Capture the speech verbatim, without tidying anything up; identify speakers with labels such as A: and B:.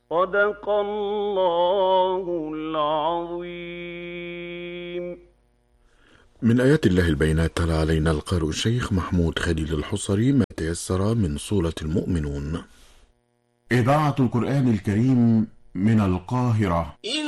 A: صدق الله العظيم.
B: من آيات الله البينات تلا علينا القارئ الشيخ محمود خليل الحصري ما تيسر من سورة المؤمنون.
C: إذاعة القرآن الكريم من القاهرة.